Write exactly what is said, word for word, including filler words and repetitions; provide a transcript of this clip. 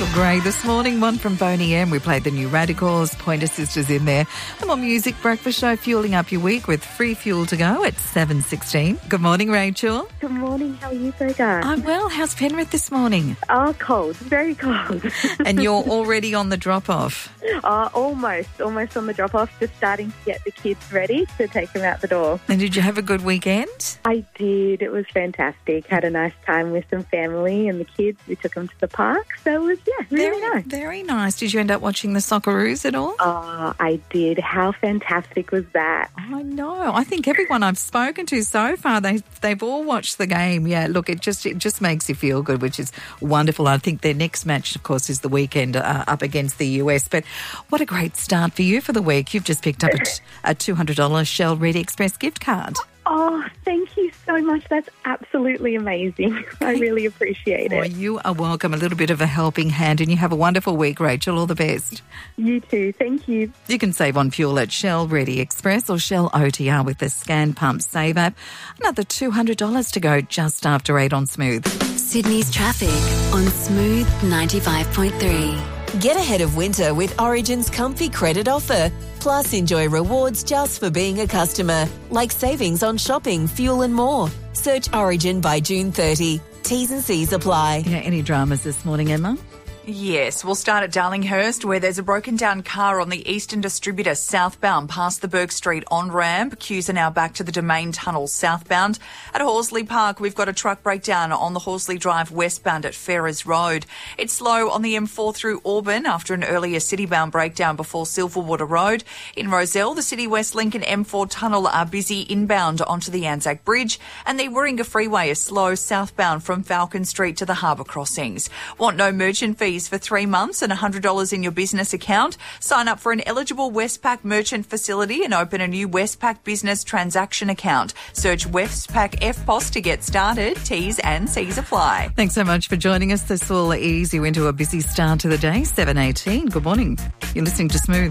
Grey this morning, one from Boney M. We played the new Radicals, Pointer Sisters in there. The More Music Breakfast Show, fueling up your week with free fuel to go at seven sixteen. Good morning, Rachel. Good morning. How are you, Berga? I'm well. How's Penrith this morning? Oh, cold. Very cold. And you're already on the drop-off? Uh, almost. Almost on the drop-off. Just starting to get the kids ready to take them out the door. And did you have a good weekend? I did. It was fantastic. Had a nice time with some family and the kids. We took them to the park. So it was, yeah, really very, nice. Very nice. Did you end up watching the Socceroos at all? Oh, I did. How fantastic was that? I know. I think everyone I've spoken to so far, they, they've all watched the game. Yeah, look, it just it just makes you feel good, which is wonderful. I think their next match, of course, is the weekend uh, up against the U S. But what a great start for you for the week. You've just picked up a, a two hundred dollars Shell Red Express gift card. Oh, thank you so much. That's absolutely amazing. I really appreciate it. Well, you are welcome. A little bit of a helping hand, and you have a wonderful week, Rachel. All the best. You too. Thank you. You can save on fuel at Shell Ready Express or Shell O T R with the Scan Pump Save app. Another two hundred dollars to go just after eight on Smooth. Sydney's traffic on Smooth ninety-five point three. Get ahead of winter with Origin's comfy credit offer. Plus, enjoy rewards just for being a customer, like savings on shopping, fuel and more. Search Origin by June thirtieth. T's and C's apply. Yeah, any dramas this morning, Emma? Yes, we'll start at Darlinghurst, where there's a broken down car on the Eastern Distributor southbound past the Burke Street on-ramp. Queues are now back to the Domain Tunnel southbound. At Horsley Park, we've got a truck breakdown on the Horsley Drive westbound at Ferrers Road. It's slow on the M four through Auburn after an earlier citybound breakdown before Silverwater Road. In Rozelle, the City West Link and M four tunnel are busy inbound onto the Anzac Bridge, and the Warringah Freeway is slow southbound from Falcon Street to the Harbour crossings. Want no merchant fees for three months and one hundred dollars in your business account? Sign up for an eligible Westpac merchant facility and open a new Westpac business transaction account. Search Westpac F P O S to get started. T's and C's apply. Thanks so much for joining us. This will ease you into a busy start to the day. seven eighteen. Good morning. You're listening to Smooth.